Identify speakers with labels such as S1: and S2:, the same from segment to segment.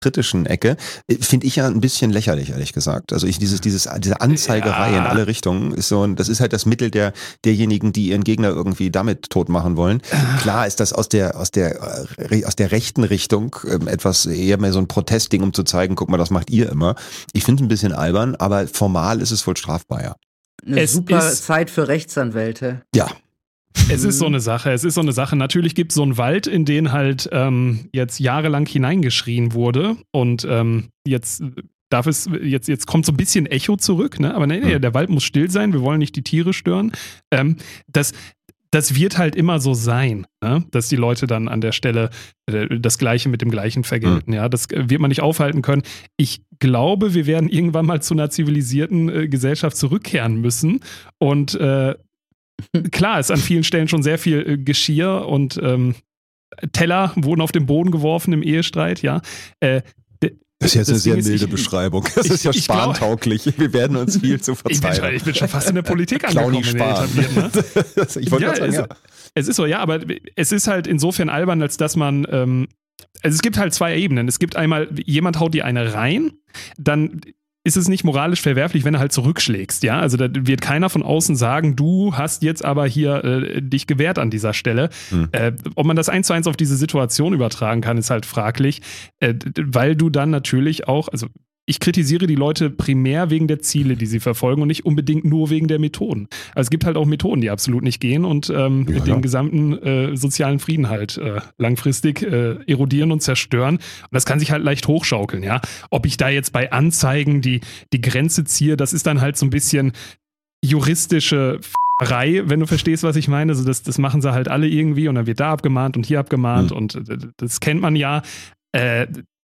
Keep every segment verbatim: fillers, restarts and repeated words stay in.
S1: kritischen Ecke, finde ich ja ein bisschen lächerlich, ehrlich gesagt. Also ich dieses, dieses, diese Anzeigerei ja. in alle Richtungen ist so, das ist halt das Mittel der, derjenigen, die ihren Gegner irgendwie damit tot machen wollen. Klar ist das aus der, aus der, aus der rechten Richtung etwas eher mehr so ein Protestding, um zu zeigen, guck mal, das macht ihr immer. Ich finde es ein bisschen albern, aber formal ist es wohl strafbar, ja.
S2: Eine
S3: es
S2: super
S3: ist,
S2: Zeit für Rechtsanwälte.
S1: Ja.
S3: Es ist so eine Sache, es ist so eine Sache. Natürlich gibt es so einen Wald, in den halt ähm, jetzt jahrelang hineingeschrien wurde und ähm, jetzt darf es, jetzt, jetzt kommt so ein bisschen Echo zurück, ne? Aber nee, nee, der Wald muss still sein, wir wollen nicht die Tiere stören. Ähm, das, das wird halt immer so sein, ne? Dass die Leute dann an der Stelle äh, das Gleiche mit dem Gleichen vergelten. Mhm. Ja? Das wird man nicht aufhalten können. Ich glaube, wir werden irgendwann mal zu einer zivilisierten äh, Gesellschaft zurückkehren müssen und äh, klar, ist an vielen Stellen schon sehr viel äh, Geschirr und ähm, Teller wurden auf den Boden geworfen im Ehestreit, ja. Äh, d-
S1: das ist jetzt eine sehr
S3: ist,
S1: milde
S3: ich,
S1: Beschreibung. Das
S3: ich,
S1: ist ja
S3: ich
S1: spartauglich. Glaub, wir werden uns viel zu verzeihen.
S3: Ich bin, ich bin schon fast in der Politik angekommen. In der etablierten, ne?
S1: Ich wollte
S3: ja,
S1: gerade sagen,
S3: es,
S1: ja.
S3: Es ist so, ja, aber es ist halt insofern albern, als dass man ähm, also es gibt halt zwei Ebenen. Es gibt einmal, jemand haut dir eine rein, dann ist es nicht moralisch verwerflich, wenn du halt zurückschlägst, ja? Also da wird keiner von außen sagen, du hast jetzt aber hier äh, dich gewehrt an dieser Stelle. Hm. Äh, ob man das eins zu eins auf diese Situation übertragen kann, ist halt fraglich, äh, weil du dann natürlich auch, also ich kritisiere die Leute primär wegen der Ziele, die sie verfolgen und nicht unbedingt nur wegen der Methoden. Also es gibt halt auch Methoden, die absolut nicht gehen und ähm, ja, den ja. gesamten äh, sozialen Frieden halt äh, langfristig äh, erodieren und zerstören. Und das kann sich halt leicht hochschaukeln, ja. Ob ich da jetzt bei Anzeigen die, die Grenze ziehe, das ist dann halt so ein bisschen juristische F***erei, wenn du verstehst, was ich meine. Also das, das machen sie halt alle irgendwie und dann wird da abgemahnt und hier abgemahnt mhm. und äh, das kennt man ja. Äh,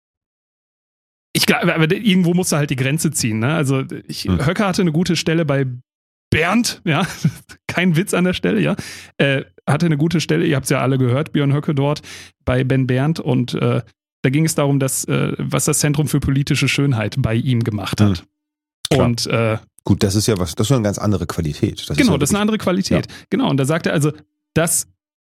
S3: Ich glaube, aber irgendwo musst du halt die Grenze ziehen, ne? Also ich, hm. Höcke hatte eine gute Stelle bei Bernd, ja, kein Witz an der Stelle, ja, äh, hatte eine gute Stelle, ihr habt es ja alle gehört, Björn Höcke dort bei Ben Bernd und äh, da ging es darum, dass, äh, was das Zentrum für politische Schönheit bei ihm gemacht hat. Hm. Und äh,
S1: gut, das ist ja was, das ist eine ganz andere Qualität. Das
S3: genau,
S1: ist ja
S3: das ist eine andere Qualität. Ja. Genau, und da sagt er also, dass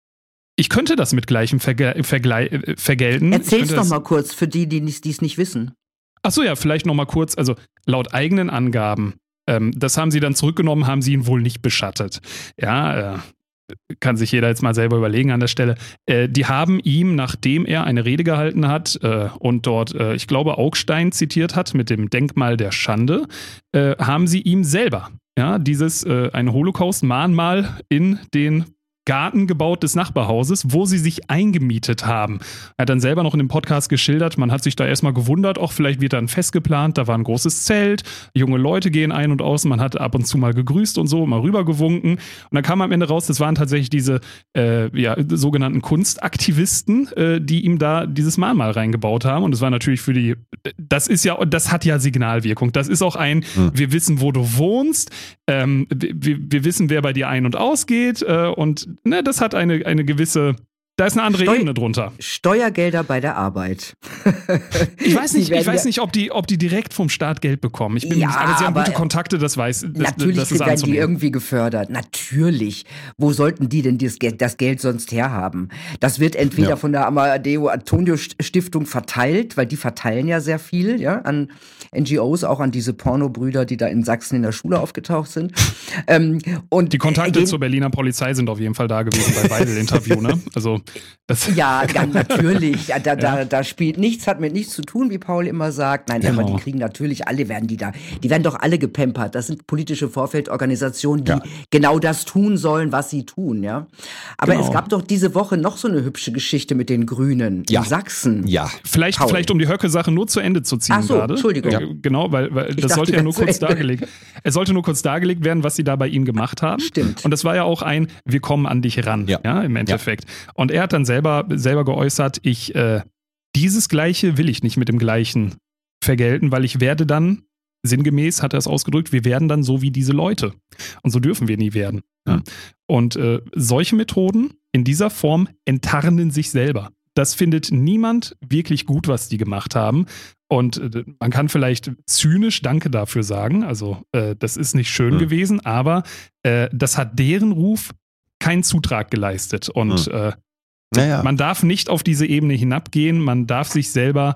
S3: ich könnte das mit Gleichem verge- vergle- vergelten.
S2: Erzähl's doch mal kurz für die, die es nicht wissen.
S3: Achso, ja, vielleicht nochmal kurz, also laut eigenen Angaben, ähm, das haben sie dann zurückgenommen, haben sie ihn wohl nicht beschattet. Ja, äh, kann sich jeder jetzt mal selber überlegen an der Stelle. Äh, die haben ihm, nachdem er eine Rede gehalten hat äh, und dort, äh, ich glaube, Augstein zitiert hat mit dem Denkmal der Schande, äh, haben sie ihm selber, ja, dieses, äh, ein Holocaust-Mahnmal in den Garten gebaut des Nachbarhauses, wo sie sich eingemietet haben. Er hat dann selber noch in dem Podcast geschildert, man hat sich da erstmal gewundert, auch vielleicht wird dann Fest geplant, da war ein großes Zelt, junge Leute gehen ein und aus, man hat ab und zu mal gegrüßt und so, mal rübergewunken und dann kam am Ende raus, das waren tatsächlich diese äh, ja, sogenannten Kunstaktivisten, äh, die ihm da dieses Mahnmal reingebaut haben und das war natürlich für die, das ist ja, das hat ja Signalwirkung, das ist auch ein, mhm. wir wissen, wo du wohnst, ähm, wir, wir wissen, wer bei dir ein- und ausgeht äh, und ne, das hat eine, eine gewisse, da ist eine andere Steu- Ebene drunter.
S2: Steuergelder bei der Arbeit.
S3: Ich weiß nicht, ich weiß nicht ob, die, ob die direkt vom Staat Geld bekommen. Ich bin,
S2: ja,
S3: aber sie haben
S2: aber
S3: gute Kontakte, das weiß ich.
S2: Natürlich
S3: das ist
S2: werden die irgendwie gefördert. Natürlich. Wo sollten die denn das Geld, das Geld sonst herhaben? Das wird entweder ja. von der Amadeo Antonio Stiftung verteilt, weil die verteilen ja sehr viel, ja, an N G Os, auch an diese Pornobrüder, die da in Sachsen in der Schule aufgetaucht sind. ähm, und
S3: die Kontakte
S2: äh,
S3: zur Berliner Polizei sind auf jeden Fall da gewesen bei Weidel-Interview, ne? Also das
S2: ja, ja, natürlich. Ja, da, ja. Da, da spielt nichts, hat mit nichts zu tun, wie Paul immer sagt. Nein, genau. Aber die kriegen natürlich, alle werden die da, die werden doch alle gepampert. Das sind politische Vorfeldorganisationen, die ja. genau das tun sollen, was sie tun, ja. Aber genau. Es gab doch diese Woche noch so eine hübsche Geschichte mit den Grünen
S1: ja.
S2: in Sachsen.
S1: Ja.
S3: Vielleicht, vielleicht um die Höcke-Sache nur zu Ende zu ziehen.
S2: Ach so,
S3: gerade.
S2: Entschuldigung.
S3: Ja. Genau, weil, weil das sollte ja nur kurz dargelegt, es sollte nur kurz dargelegt werden, was sie da bei ihm gemacht haben.
S2: Stimmt.
S3: Und das war ja auch ein, wir kommen an dich ran, ja, ja im Endeffekt. Ja. Und er hat dann selber, selber geäußert, ich, äh, dieses Gleiche will ich nicht mit dem Gleichen vergelten, weil ich werde dann, sinngemäß hat er es ausgedrückt, wir werden dann so wie diese Leute. Und so dürfen wir nie werden. Ja. Und äh, solche Methoden in dieser Form enttarnen sich selber. Das findet niemand wirklich gut, was die gemacht haben. Und äh, man kann vielleicht zynisch Danke dafür sagen. Also äh, das ist nicht schön mhm. gewesen, aber äh, das hat deren Ruf keinen Zutrag geleistet. Und mhm. äh, naja. man darf nicht auf diese Ebene hinabgehen. Man darf sich selber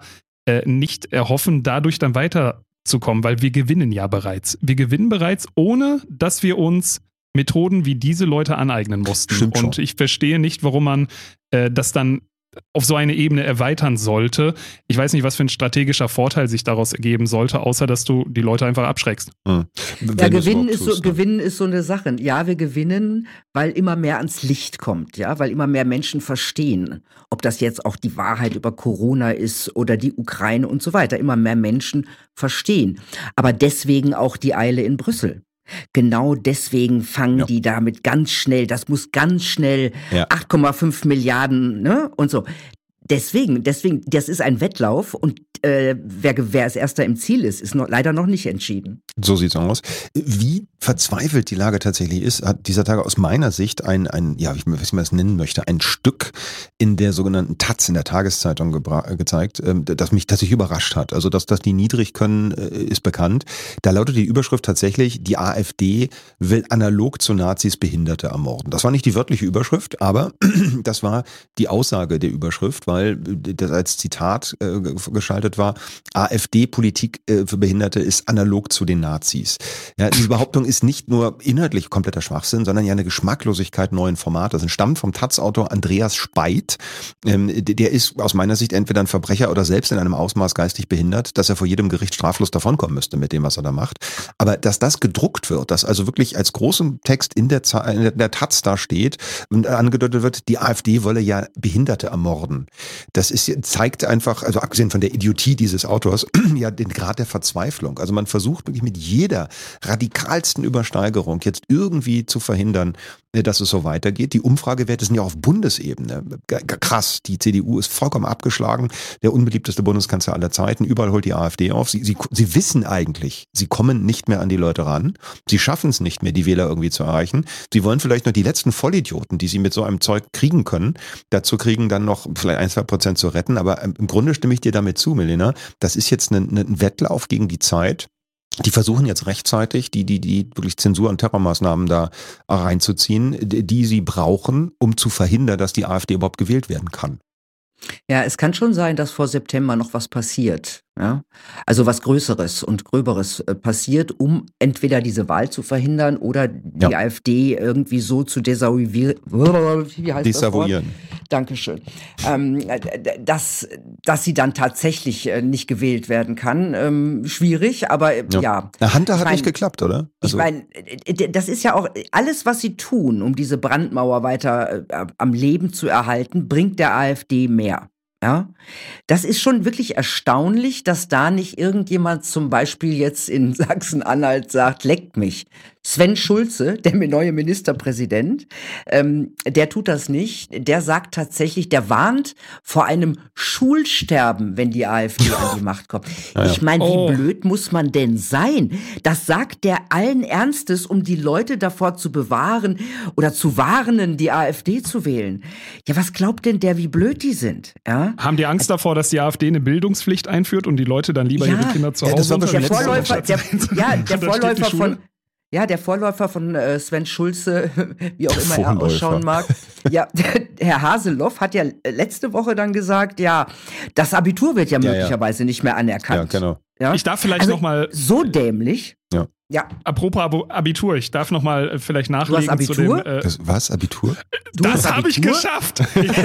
S3: äh, nicht erhoffen, dadurch dann weiterzukommen, weil wir gewinnen ja bereits. Wir gewinnen bereits, ohne dass wir uns Methoden wie diese Leute aneignen mussten.
S1: Stimmt schon.
S3: Und ich verstehe nicht, warum man äh, das dann auf so eine Ebene erweitern sollte. Ich weiß nicht, was für ein strategischer Vorteil sich daraus ergeben sollte, außer dass du die Leute einfach abschreckst.
S1: Hm.
S2: Ja, gewinnen ist, so, gewinnen ist so eine Sache. Ja, wir gewinnen, weil immer mehr ans Licht kommt, ja, weil immer mehr Menschen verstehen, ob das jetzt auch die Wahrheit über Corona ist oder die Ukraine und so weiter. Immer mehr Menschen verstehen. Aber deswegen auch die Eile in Brüssel. Genau deswegen fangen ja. die damit ganz schnell, das muss ganz schnell ja. acht Komma fünf Milliarden, ne, und so. Deswegen, deswegen, das ist ein Wettlauf und äh, wer, wer als Erster im Ziel ist, ist noch, leider noch nicht entschieden.
S1: So sieht's aus. Wie verzweifelt die Lage tatsächlich ist, hat dieser Tage aus meiner Sicht ein, ein ja, wie ich man das nennen möchte, ein Stück in der sogenannten Taz, in der Tageszeitung gebra- gezeigt, äh, das mich tatsächlich überrascht hat. Also, dass, dass die niedrig können, äh, ist bekannt. Da lautet die Überschrift tatsächlich, die AfD will analog zu Nazis Behinderte ermorden. Das war nicht die wörtliche Überschrift, aber das war die Aussage der Überschrift, weil das als Zitat äh, geschaltet war, AfD-Politik äh, für Behinderte ist analog zu den Nazis. Ja, diese Behauptung ist nicht nur inhaltlich kompletter Schwachsinn, sondern ja eine Geschmacklosigkeit neuen Formates. Es stammt vom Taz-Autor Andreas Speit. Ähm, der ist aus meiner Sicht entweder ein Verbrecher oder selbst in einem Ausmaß geistig behindert, dass er vor jedem Gericht straflos davonkommen müsste mit dem, was er da macht. Aber dass das gedruckt wird, dass also wirklich als großen Text in der, Z- in der Taz da steht und angedeutet wird, die AfD wolle ja Behinderte ermorden. Das ist, zeigt einfach, also abgesehen von der Idiotie dieses Autors, ja den Grad der Verzweiflung. Also man versucht wirklich mit jeder radikalsten Übersteigerung jetzt irgendwie zu verhindern, dass es so weitergeht. Die Umfragewerte sind ja auf Bundesebene krass. Die C D U ist vollkommen abgeschlagen. Der unbeliebteste Bundeskanzler aller Zeiten. Überall holt die AfD auf. Sie, sie, sie wissen eigentlich, sie kommen nicht mehr an die Leute ran. Sie schaffen es nicht mehr, die Wähler irgendwie zu erreichen. Sie wollen vielleicht noch die letzten Vollidioten, die sie mit so einem Zeug kriegen können, dazu kriegen, dann noch vielleicht ein, zwei Prozent zu retten. Aber im Grunde stimme ich dir damit zu, Melina. Das ist jetzt ein, ein Wettlauf gegen die Zeit. Die versuchen jetzt rechtzeitig, die, die, die wirklich Zensur- und Terrormaßnahmen da reinzuziehen, die, die sie brauchen, um zu verhindern, dass die AfD überhaupt gewählt werden kann.
S2: Ja, es kann schon sein, dass vor September noch was passiert. Ja? Also was Größeres und Gröberes äh, passiert, um entweder diese Wahl zu verhindern oder die ja. AfD irgendwie so zu desavouieren. Wie heißt
S1: Desavouieren.
S2: das Wort? Dankeschön. Ähm, dass, dass sie dann tatsächlich äh, nicht gewählt werden kann. Ähm, schwierig, aber äh, ja. ja.
S1: Na, Hunter hat
S2: ich mein,
S1: nicht geklappt, oder?
S2: Also, ich meine, das ist ja auch alles, was sie tun, um diese Brandmauer weiter äh, am Leben zu erhalten, bringt der AfD mehr. Ja, das ist schon wirklich erstaunlich, dass da nicht irgendjemand zum Beispiel jetzt in Sachsen-Anhalt sagt, leckt mich. Sven Schulze, der neue Ministerpräsident, ähm, der tut das nicht. Der sagt tatsächlich, der warnt vor einem Schulsterben, wenn die AfD an die Macht kommt. Ja, ja. Ich meine, wie oh. blöd muss man denn sein? Das sagt der allen Ernstes, um die Leute davor zu bewahren oder zu warnen, die AfD zu wählen. Ja, was glaubt denn der, wie blöd die sind? Ja?
S3: Haben die Angst davor, dass die AfD eine Bildungspflicht einführt und die Leute dann lieber ja. ihre Kinder zu Hause
S2: ja, der Vorläufer, der, ja, der Vorläufer von Ja, der Vorläufer von äh, Sven Schulze, wie auch immer er ausschauen mag. Ja, der, Herr Haseloff hat ja letzte Woche dann gesagt, ja, das Abitur wird ja, ja möglicherweise ja. nicht mehr anerkannt.
S1: Ja, genau.
S3: Ja? Ich darf vielleicht
S2: also,
S3: noch mal
S2: so dämlich.
S1: Ja.
S2: Ja.
S3: Apropos Abitur, ich darf noch mal vielleicht nachlegen.
S2: Du hast Abitur?
S3: Zu dem, äh,
S1: das, was, Abitur?
S3: Du das habe ich geschafft.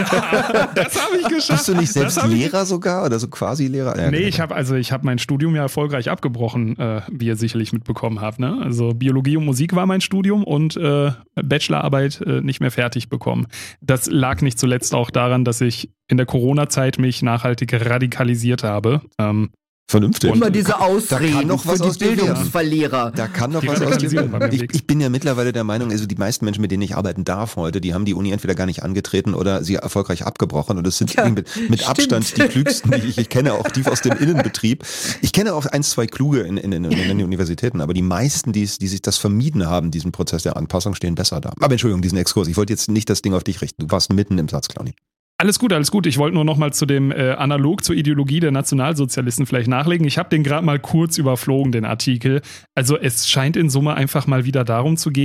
S3: Ja, das habe ich geschafft.
S1: Bist du nicht selbst Lehrer ich... sogar oder so quasi Lehrer?
S3: Ja, nee, genau. ich habe also ich habe mein Studium ja erfolgreich abgebrochen, äh, wie ihr sicherlich mitbekommen habt. Ne? Also Biologie und Musik war mein Studium und äh, Bachelorarbeit äh, nicht mehr fertig bekommen. Das lag nicht zuletzt auch daran, dass ich in der Corona-Zeit mich nachhaltig radikalisiert habe. Ähm,
S1: Vernünftig.
S2: Immer diese Ausreden
S1: da kann noch was
S2: für die Bildungsverlierer.
S1: Da kann noch die was aus dir werden. Ich, ich bin ja mittlerweile der Meinung, also die meisten Menschen, mit denen ich arbeiten darf heute, die haben die Uni entweder gar nicht angetreten oder sie erfolgreich abgebrochen. Und das sind ja, mit, mit Abstand die klügsten, die ich, ich kenne, auch die aus dem Innenbetrieb. Ich kenne auch ein, zwei kluge in, in, in, in den Universitäten, aber die meisten, die, die sich das vermieden haben, diesen Prozess der Anpassung, stehen besser da. Aber Entschuldigung, diesen Exkurs. Ich wollte jetzt nicht das Ding auf dich richten. Du warst mitten im Satz, Claudi.
S3: Alles gut, alles gut. Ich wollte nur noch mal zu dem äh, Analog zur Ideologie der Nationalsozialisten vielleicht nachlegen. Ich habe den gerade mal kurz überflogen, den Artikel. Also es scheint in Summe einfach mal wieder darum zu gehen,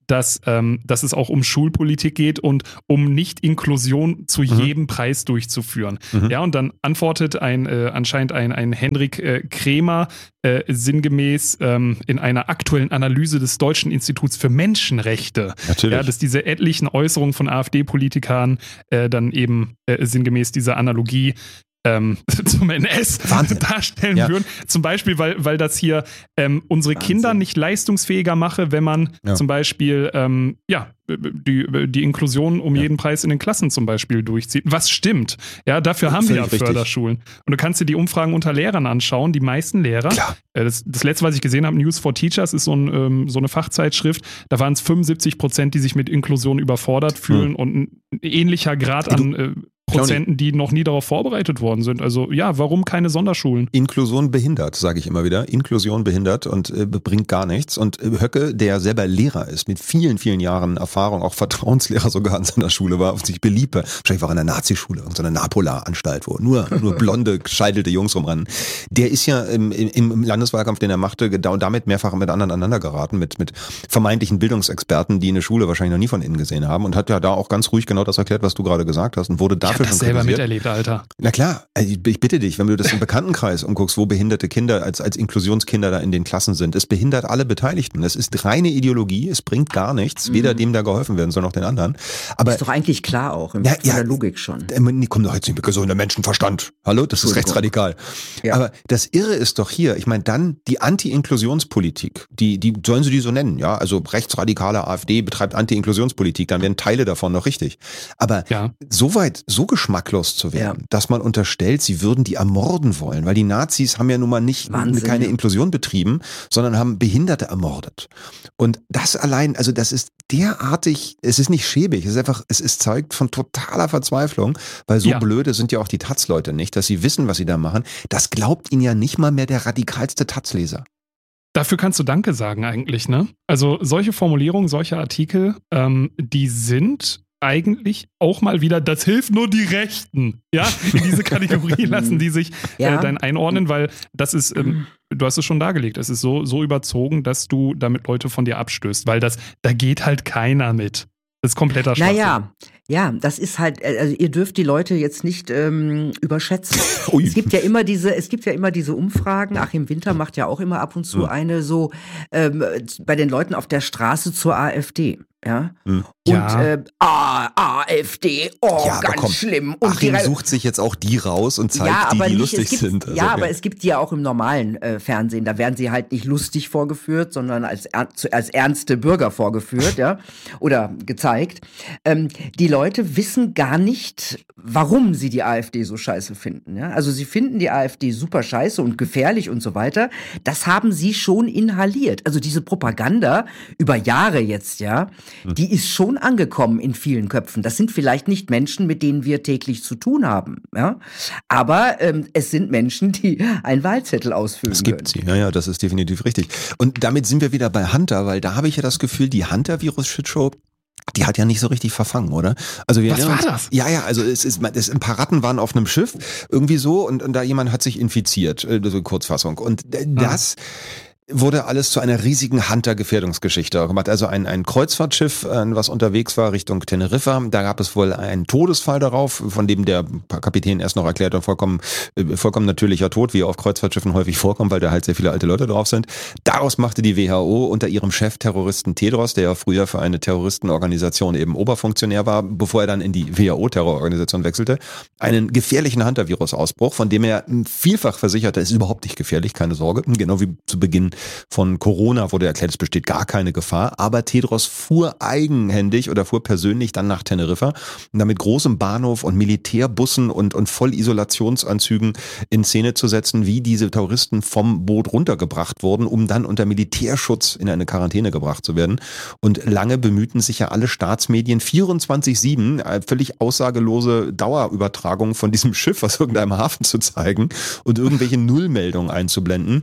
S3: dass, ähm, dass es auch um Schulpolitik geht und um Nicht-Inklusion zu
S1: Mhm.
S3: jedem Preis durchzuführen.
S1: Mhm.
S3: Ja, und dann antwortet ein äh, anscheinend ein, ein Henrik äh, Kremer äh, sinngemäß ähm, in einer aktuellen Analyse des Deutschen Instituts für Menschenrechte,
S1: Natürlich.
S3: ja, dass diese etlichen Äußerungen von AfD-Politikern äh, dann eben äh, sinngemäß diese Analogie ähm, zum N S
S1: Wahnsinn.
S3: darstellen
S1: Ja.
S3: würden. Zum Beispiel, weil, weil das hier ähm, unsere
S2: Wahnsinn.
S3: Kinder nicht leistungsfähiger mache, wenn man
S1: Ja.
S3: zum Beispiel ähm, ja, die, die Inklusion um
S1: Ja.
S3: jeden Preis in den Klassen zum Beispiel durchzieht. Was stimmt. Ja, dafür haben wir ja
S1: Völlig richtig.
S3: Förderschulen. Und du kannst dir die Umfragen unter Lehrern anschauen. Die meisten Lehrer,
S1: Klar.
S3: äh, das, das letzte, was ich gesehen habe, News for Teachers, ist so, ein, ähm, so eine Fachzeitschrift. Da waren es fünfundsiebzig Prozent, die sich mit Inklusion überfordert fühlen
S1: Hm.
S3: und ein ähnlicher Grad an äh, Prozenten, die noch nie darauf vorbereitet worden sind. Also ja, warum keine Sonderschulen?
S1: Inklusion behindert, sage ich immer wieder. Inklusion behindert und äh, bringt gar nichts. Und äh, Höcke, der selber Lehrer ist, mit vielen, vielen Jahren Erfahrung, auch Vertrauenslehrer sogar an seiner Schule war, auf sich beliebte. Wahrscheinlich war er in einer Nazi-Schule, in so einer Napola-Anstalt, wo nur, nur blonde, gescheitelte Jungs rumrennen. Der ist ja im, im, im Landeswahlkampf, den er machte, da- damit mehrfach mit anderen aneinander geraten, mit, mit vermeintlichen Bildungsexperten, die eine Schule wahrscheinlich noch nie von innen gesehen haben, und hat ja da auch ganz ruhig genau das erklärt, was du gerade gesagt hast, und wurde
S3: Ich
S1: dafür
S3: habe das
S1: schon
S3: selber
S1: kritisiert.
S3: miterlebt, Alter.
S1: Na klar, also ich ich bitte dich, wenn du das im Bekanntenkreis umguckst, wo behinderte Kinder als, als Inklusionskinder da in den Klassen sind, es behindert alle Beteiligten. Das ist reine Ideologie, es bringt gar nichts,
S2: Mhm.
S1: weder dem da geholfen werden soll noch den anderen. Aber
S2: Ist doch eigentlich klar auch, im,
S1: Ja,
S2: von
S1: ja.
S2: der Logik schon.
S1: die kommen doch jetzt nicht mit gesundem Menschenverstand. Hallo, das ist
S2: Entschuldigung.
S1: rechtsradikal.
S2: Ja.
S1: Aber das Irre ist doch hier, ich meine, dann die Anti-Inklusionspolitik, die, die sollen sie die so nennen, ja, also rechtsradikale AfD betreibt Anti-Inklusionspolitik, dann werden Teile davon noch richtig. Aber
S3: Ja.
S1: so weit, so geschmacklos zu werden, dass man unterstellt, sie würden die ermorden wollen, weil die Nazis haben ja nun mal nicht
S2: Wahnsinn,
S1: keine
S2: ja.
S1: Inklusion betrieben, sondern haben Behinderte ermordet. Und das allein, also das ist derartig, es ist nicht schäbig, es ist einfach, es ist zeugt von totaler Verzweiflung, weil so
S3: Ja.
S1: blöde sind ja auch die Taz-Leute nicht, dass sie wissen, was sie da machen. Das glaubt ihnen ja nicht mal mehr der radikalste Taz-Leser.
S3: Dafür kannst du Danke sagen eigentlich, ne? Also solche Formulierungen, solche Artikel, ähm, die sind eigentlich auch mal wieder, das hilft nur die Rechten, ja? In diese Kategorie lassen die sich
S2: Ja.
S3: äh, dann einordnen, weil das ist, ähm, du hast es schon dargelegt, es ist so, so überzogen, dass du damit Leute von dir abstößt, weil das, da geht halt keiner mit. Das ist kompletter Schwachsinn.
S2: Naja, ja, das ist halt, also ihr dürft die Leute jetzt nicht ähm, überschätzen.
S1: Ui.
S2: Es gibt ja immer diese, es gibt ja immer diese Umfragen. Achim Winter macht ja auch immer ab und zu
S1: Hm.
S2: eine so ähm, bei den Leuten auf der Straße zur AfD. Ja.
S1: Hm.
S2: Und
S3: Ja.
S2: äh, ah, AfD, oh,
S1: Ja, aber
S2: ganz
S1: komm,
S2: schlimm. Und
S1: Achim
S2: die-
S1: sucht sich jetzt auch die raus und zeigt
S2: ja,
S1: die,
S2: aber
S1: die
S2: nicht,
S1: lustig
S2: es gibt,
S1: sind. Also,
S2: ja, aber es gibt die ja auch im normalen äh, Fernsehen. Da werden sie halt nicht lustig vorgeführt, sondern als, er, zu- als ernste Bürger vorgeführt, ja, oder gezeigt. Ähm, die Leute wissen gar nicht, warum sie die AfD so scheiße finden. Ja? Also sie finden die AfD super scheiße und gefährlich und so weiter. Das haben sie schon inhaliert. Also diese Propaganda über Jahre jetzt, ja, die ist schon angekommen in vielen Köpfen. Das sind vielleicht nicht Menschen, mit denen wir täglich zu tun haben, ja, aber ähm, es sind Menschen, die einen Wahlzettel ausfüllen
S1: Es gibt
S2: können.
S1: sie, ja, ja, das ist definitiv richtig. Und damit sind wir wieder bei Hunter, weil da habe ich ja das Gefühl, die Hunter-Virus-Shitshow, die hat ja nicht so richtig verfangen, oder? Also wir
S3: Was
S1: erinnern
S3: war
S1: uns-
S3: das?
S1: Ja, ja, also es ist, es, ein paar Ratten waren auf einem Schiff, irgendwie so, und, und da jemand hat sich infiziert, äh, so Kurzfassung. Und äh, das wurde alles zu einer riesigen Hunter-Gefährdungsgeschichte gemacht. Also ein, ein Kreuzfahrtschiff, äh, was unterwegs war Richtung Teneriffa. Da gab es wohl einen Todesfall darauf, von dem der Kapitän erst noch erklärt hat, vollkommen, äh, vollkommen natürlicher Tod, wie auf Kreuzfahrtschiffen häufig vorkommt, weil da halt sehr viele alte Leute drauf sind. Daraus machte die W H O unter ihrem Chef Terroristen Tedros, der ja früher für eine Terroristenorganisation eben Oberfunktionär war, bevor er dann in die W H O-Terrororganisation wechselte, einen gefährlichen Hunter-Virus-Ausbruch, von dem er vielfach versicherte, es ist überhaupt nicht gefährlich, keine Sorge. Genau wie zu Beginn von Corona wurde erklärt, es besteht gar keine Gefahr. Aber Tedros fuhr eigenhändig oder fuhr persönlich dann nach Teneriffa und damit großem Bahnhof und Militärbussen und, und Vollisolationsanzügen in Szene zu setzen, wie diese Terroristen vom Boot runtergebracht wurden, um dann unter Militärschutz in eine Quarantäne gebracht zu werden. Und lange bemühten sich ja alle Staatsmedien vierundzwanzig sieben äh, völlig aussagelose Dauerübertragungen von diesem Schiff aus irgendeinem Hafen zu zeigen und irgendwelche Nullmeldungen einzublenden.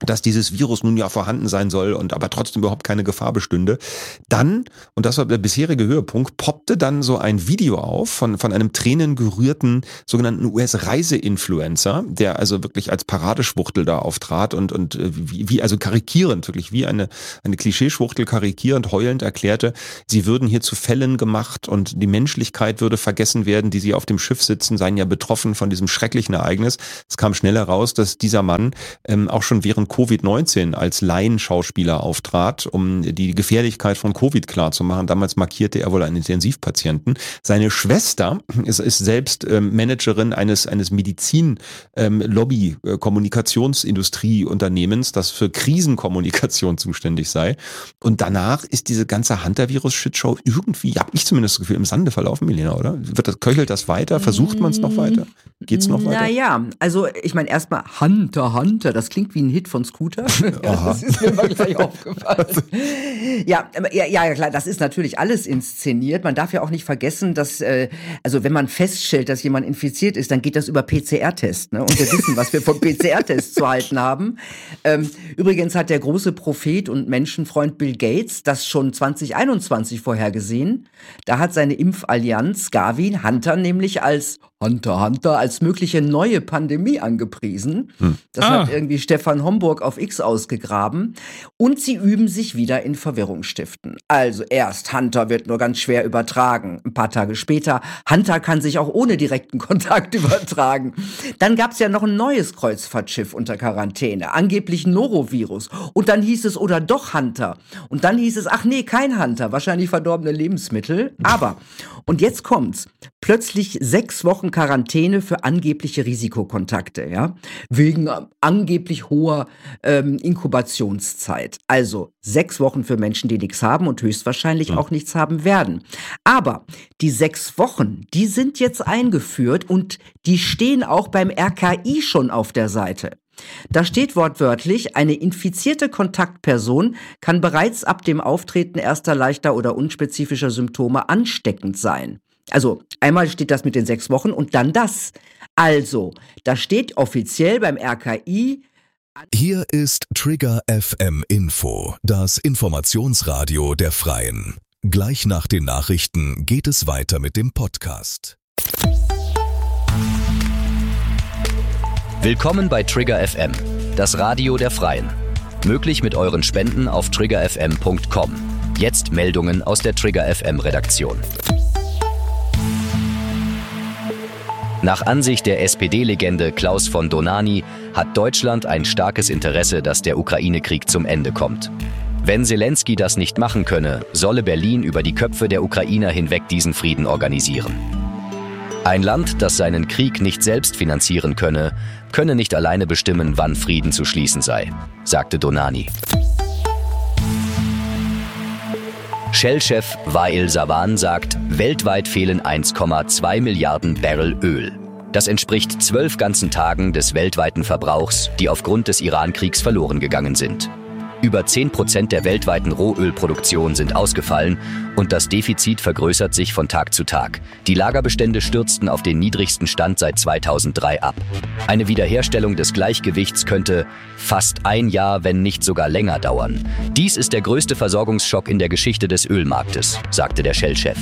S1: dass dieses Virus nun ja vorhanden sein soll und aber trotzdem überhaupt keine Gefahr bestünde. Dann, und das war der bisherige Höhepunkt, poppte dann so ein Video auf von, von einem tränengerührten sogenannten U S-Reise-Influencer, der also wirklich als Paradeschwuchtel da auftrat und, und wie, wie also karikierend, wirklich wie eine, eine Klischeeschwuchtel karikierend, heulend erklärte, sie würden hier zu Fällen gemacht und die Menschlichkeit würde vergessen werden, die sie auf dem Schiff sitzen, seien ja betroffen von diesem schrecklichen Ereignis. Es kam schnell heraus, dass dieser Mann ähm, auch schon während Covid neunzehn als Laienschauspieler auftrat, um die Gefährlichkeit von Covid klarzumachen. Damals markierte er wohl einen Intensivpatienten. Seine Schwester ist, ist selbst ähm, Managerin eines, eines Medizin-Lobby-Kommunikationsindustrieunternehmens, ähm, das für Krisenkommunikation zuständig sei. Und danach ist diese ganze Hunter-Virus-Shitshow irgendwie, habe ich zumindest das Gefühl, im Sande verlaufen, Milena, oder? Wird das, köchelt das weiter? Versucht man es noch weiter? Geht's noch weiter?
S2: Naja, also ich meine erstmal Hunter, Hunter, das klingt wie ein Hit von Scooter. Das ist mir mal gleich aufgefallen. Ja, ja, ja, klar, das ist natürlich alles inszeniert. Man darf ja auch nicht vergessen, dass, äh, also wenn man feststellt, dass jemand infiziert ist, dann geht das über P C R-Test. Ne? Und wir wissen, was wir vom P C R-Test zu halten haben. Ähm, übrigens hat der große Prophet und Menschenfreund Bill Gates das schon zwanzig einundzwanzig vorhergesehen. Da hat seine Impfallianz Gavi Hunter nämlich als Hunter, Hunter als mögliche neue Pandemie angepriesen. Hm. Das ah. hat irgendwie Stefan Homburg auf X ausgegraben. Und sie üben sich wieder in Verwirrung stiften. Also erst Hunter wird nur ganz schwer übertragen. Ein paar Tage später, Hunter kann sich auch ohne direkten Kontakt übertragen. Dann gab es ja noch ein neues Kreuzfahrtschiff unter Quarantäne. Angeblich Norovirus. Und dann hieß es, oder doch Hunter. Und dann hieß es, ach nee, kein Hunter. Wahrscheinlich verdorbene Lebensmittel. Aber, und jetzt kommt's. Plötzlich sechs Wochen Quarantäne für angebliche Risikokontakte, ja, wegen angeblich hoher ähm, Inkubationszeit. Also sechs Wochen für Menschen, die nichts haben und höchstwahrscheinlich mhm. auch nichts haben werden. Aber die sechs Wochen, die sind jetzt eingeführt und die stehen auch beim R K I schon auf der Seite. Da steht wortwörtlich, eine infizierte Kontaktperson kann bereits ab dem Auftreten erster leichter oder unspezifischer Symptome ansteckend sein. Also einmal steht das mit den sechs Wochen und dann das. Also, da steht offiziell beim R K I.
S4: Hier ist Trigger F M Info, das Informationsradio der Freien. Gleich nach den Nachrichten geht es weiter mit dem Podcast.
S5: Willkommen bei Trigger F M, das Radio der Freien. Möglich mit euren Spenden auf trigger f m punkt com. Jetzt Meldungen aus der Trigger F M Redaktion. Nach Ansicht der S P D-Legende Klaus von Donani hat Deutschland ein starkes Interesse, dass der Ukraine-Krieg zum Ende kommt. Wenn Zelensky das nicht machen könne, solle Berlin über die Köpfe der Ukrainer hinweg diesen Frieden organisieren. Ein Land, das seinen Krieg nicht selbst finanzieren könne, könne nicht alleine bestimmen, wann Frieden zu schließen sei, sagte Donani. Shell-Chef Wael Sawan sagt, weltweit fehlen eins Komma zwei Milliarden Barrel Öl. Das entspricht zwölf ganzen Tagen des weltweiten Verbrauchs, die aufgrund des Iran-Kriegs verloren gegangen sind. Über zehn Prozent der weltweiten Rohölproduktion sind ausgefallen und das Defizit vergrößert sich von Tag zu Tag. Die Lagerbestände stürzten auf den niedrigsten Stand seit zweitausenddrei ab. Eine Wiederherstellung des Gleichgewichts könnte fast ein Jahr, wenn nicht sogar länger dauern. Dies ist der größte Versorgungsschock in der Geschichte des Ölmarktes, sagte der Shell-Chef.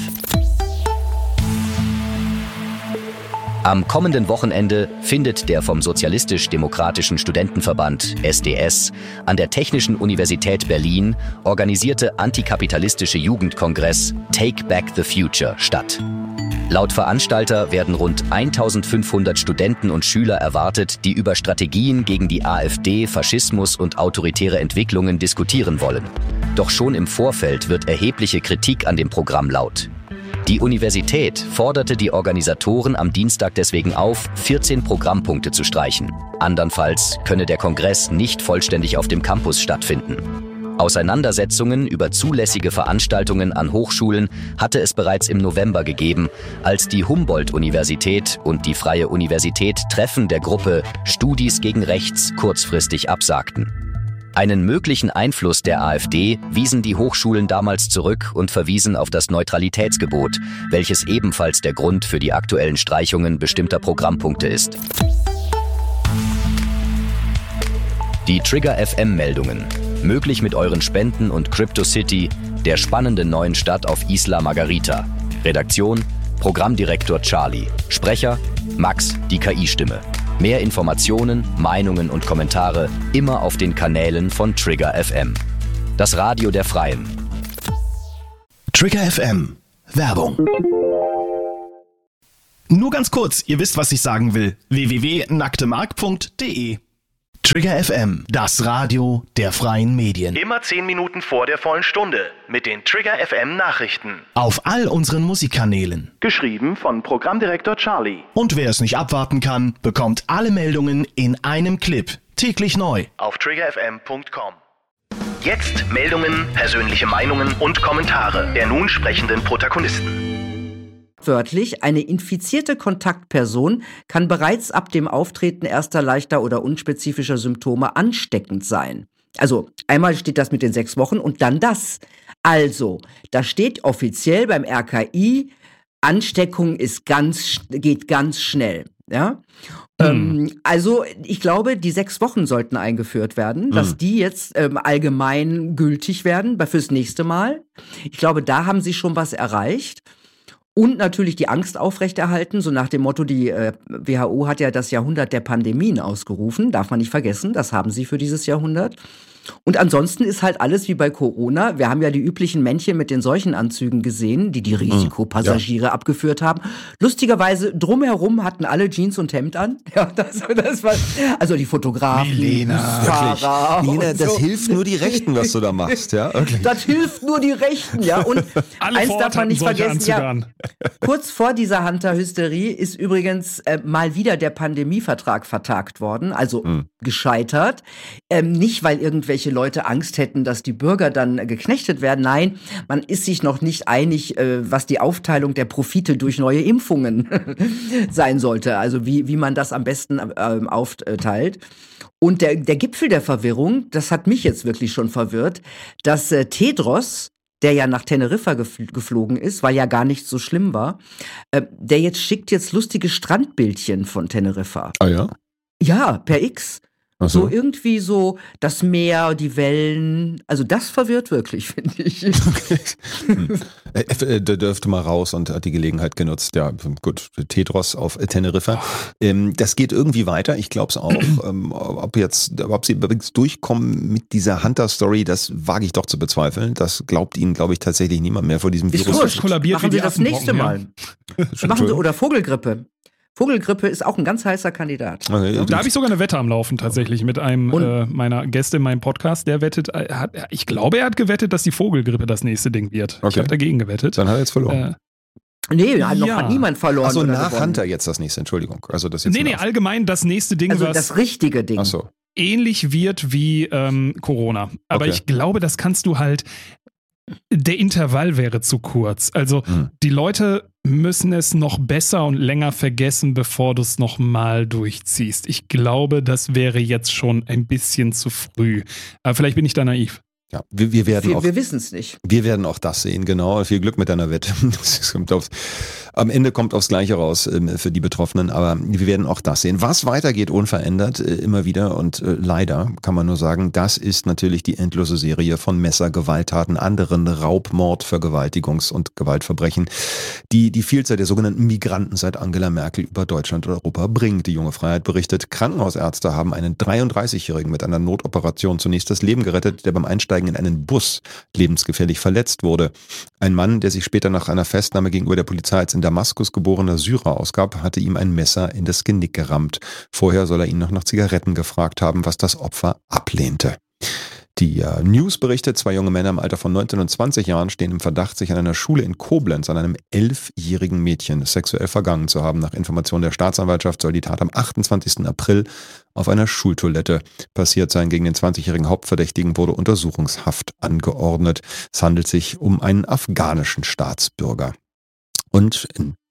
S5: Am kommenden Wochenende findet der vom Sozialistisch-Demokratischen Studentenverband S D S an der Technischen Universität Berlin organisierte antikapitalistische Jugendkongress Take Back the Future statt. Laut Veranstalter werden rund eintausendfünfhundert Studenten und Schüler erwartet, die über Strategien gegen die AfD, Faschismus und autoritäre Entwicklungen diskutieren wollen. Doch schon im Vorfeld wird erhebliche Kritik an dem Programm laut. Die Universität forderte die Organisatoren am Dienstag deswegen auf, vierzehn Programmpunkte zu streichen. Andernfalls könne der Kongress nicht vollständig auf dem Campus stattfinden. Auseinandersetzungen über zulässige Veranstaltungen an Hochschulen hatte es bereits im November gegeben, als die Humboldt-Universität und die Freie Universität Treffen der Gruppe Studis gegen Rechts kurzfristig absagten. Einen möglichen Einfluss der AfD wiesen die Hochschulen damals zurück und verwiesen auf das Neutralitätsgebot, welches ebenfalls der Grund für die aktuellen Streichungen bestimmter Programmpunkte ist. Die Trigger F M-Meldungen. Möglich mit euren Spenden und CryptoCity, der spannenden neuen Stadt auf Isla Margarita. Redaktion: Programmdirektor Charlie. Sprecher: Max, die K I-Stimme. Mehr Informationen, Meinungen und Kommentare immer auf den Kanälen von Trigger F M. Das Radio der Freien.
S6: Trigger F M. Werbung. Nur ganz kurz, ihr wisst, was ich sagen will. w w w punkt nacktemark punkt de. Trigger F M, das Radio der freien Medien.
S7: Immer zehn Minuten vor der vollen Stunde mit den Trigger F M Nachrichten.
S6: Auf all unseren Musikkanälen.
S7: Geschrieben von Programmdirektor Charlie.
S6: Und wer es nicht abwarten kann, bekommt alle Meldungen in einem Clip. Täglich neu.
S7: Auf trigger f m punkt com. Jetzt Meldungen, persönliche Meinungen und Kommentare der nun sprechenden Protagonisten.
S2: Wörtlich, eine infizierte Kontaktperson kann bereits ab dem Auftreten erster leichter oder unspezifischer Symptome ansteckend sein. Also einmal steht das mit den sechs Wochen und dann das. Also, da steht offiziell beim R K I, Ansteckung ist ganz, geht ganz schnell. Ja? Hm. Ähm, also ich glaube, die sechs Wochen sollten eingeführt werden, hm. dass die jetzt ähm, allgemein gültig werden fürs nächste Mal. Ich glaube, da haben sie schon was erreicht. Und natürlich die Angst aufrechterhalten, so nach dem Motto, die äh, W H O hat ja das Jahrhundert der Pandemien ausgerufen, darf man nicht vergessen, das haben sie für dieses Jahrhundert. Und ansonsten ist halt alles wie bei Corona. Wir haben ja die üblichen Männchen mit den Seuchenanzügen gesehen, die die Risikopassagiere ja. abgeführt haben. Lustigerweise, drumherum hatten alle Jeans und Hemd an. Ja, das, das war, also die Fotografen,
S1: Milena,
S2: Fahrer.
S1: Milena, das
S2: so.
S1: hilft nur die Rechten, was du da machst. Ja? Okay.
S2: Das hilft nur die Rechten, ja. Und
S3: alle
S2: eins darf man nicht vergessen, ja,
S3: an.
S2: kurz vor dieser Hunter-Hysterie ist übrigens äh, mal wieder der Pandemievertrag vertagt worden, also hm. gescheitert. Ähm, nicht, weil irgendwelche Leute Angst hätten, dass die Bürger dann äh, geknechtet werden. Nein, man ist sich noch nicht einig, äh, was die Aufteilung der Profite durch neue Impfungen sein sollte. Also wie, wie man das am besten äh, aufteilt. Und der, der Gipfel der Verwirrung, das hat mich jetzt wirklich schon verwirrt, dass äh, Tedros, der ja nach Teneriffa gefl- geflogen ist, weil ja gar nichts so schlimm war, äh, der jetzt schickt jetzt lustige Strandbildchen von Teneriffa.
S1: Ah ja?
S2: Ja, per X.
S1: Ach so.
S2: So irgendwie so das Meer, die Wellen, also das verwirrt wirklich, finde ich.
S1: Okay. Hm. Er dürfte mal raus und hat die Gelegenheit genutzt. Ja, gut, Tedros auf Teneriffa. Ähm, das geht irgendwie weiter, ich glaube es auch. ähm, ob jetzt, ob sie übrigens durchkommen mit dieser Hunter-Story, das wage ich doch zu bezweifeln. Das glaubt ihnen, glaube ich, tatsächlich niemand mehr vor diesem
S2: Ist
S1: Virus.
S2: wurscht.
S3: Kollabiert
S2: Machen
S3: wie
S2: Sie
S3: die
S2: das nächste Mal.
S3: Ja.
S2: Machen Sie, oder Vogelgrippe. Vogelgrippe ist auch ein ganz heißer Kandidat.
S1: Okay,
S3: Da habe ich sogar eine Wette am Laufen tatsächlich mit einem
S2: Und?
S3: äh, meiner Gäste in meinem Podcast. Der wettet, er hat, ich glaube, er hat gewettet, dass die Vogelgrippe das nächste Ding wird.
S1: Okay.
S3: Ich habe dagegen gewettet.
S1: Dann hat er jetzt verloren.
S3: Äh,
S2: Nee, hat noch
S3: Ja.
S2: hat niemand verloren.
S1: Achso,
S2: oder
S1: nach
S2: gewonnen.
S1: Hunter jetzt das nächste, Entschuldigung. Also das jetzt
S3: nee, nee,
S1: nach-
S3: allgemein das nächste Ding,
S2: Also
S3: was
S2: das richtige Ding.
S1: Achso.
S3: ähnlich wird wie ähm, Corona. Aber
S1: Okay.
S3: ich glaube, das kannst du halt, der Intervall wäre zu kurz. Also
S1: Hm.
S3: die Leute müssen es noch besser und länger vergessen, bevor du es nochmal durchziehst. Ich glaube, das wäre jetzt schon ein bisschen zu früh. Aber vielleicht bin ich da naiv.
S1: Ja, wir, wir werden
S2: Wir,
S1: auch
S2: wir wissen es nicht.
S1: Wir werden auch das sehen, genau. Viel Glück mit deiner Wette. Das kommt aufs, am Ende kommt aufs Gleiche raus ähm, für die Betroffenen, aber wir werden auch das sehen. Was weitergeht unverändert, äh, immer wieder und äh, leider kann man nur sagen, das ist natürlich die endlose Serie von Messergewalttaten, anderen Raubmord, Vergewaltigungs- und Gewaltverbrechen, die die Vielzahl der sogenannten Migranten seit Angela Merkel über Deutschland und Europa bringt. Die Junge Freiheit berichtet, Krankenhausärzte haben einen dreiunddreißigjährigen mit einer Notoperation zunächst das Leben gerettet, der beim Einsteigen in einen Bus lebensgefährlich verletzt wurde. Ein Mann, der sich später nach einer Festnahme gegenüber der Polizei als in Damaskus geborener Syrer ausgab, hatte ihm ein Messer in das Genick gerammt. Vorher soll er ihn noch nach Zigaretten gefragt haben, was das Opfer ablehnte. Die äh, News berichtet, zwei junge Männer im Alter von neunzehn und zwanzig Jahren stehen im Verdacht, sich an einer Schule in Koblenz an einem elfjährigen Mädchen sexuell vergangen zu haben. Nach Informationen der Staatsanwaltschaft soll die Tat am achtundzwanzigsten April auf einer Schultoilette passiert sein. Gegen den zwanzigjährigen Hauptverdächtigen wurde Untersuchungshaft angeordnet. Es handelt sich um einen afghanischen Staatsbürger. Und in